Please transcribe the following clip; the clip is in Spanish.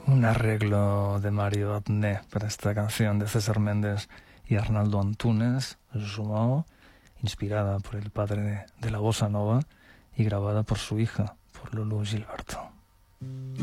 Un arreglo de Mario Adnet para esta canción de César Méndez y Arnaldo Antunes, João, inspirada por el padre de la bossa nova y grabada por su hija, por Lulu Gilberto.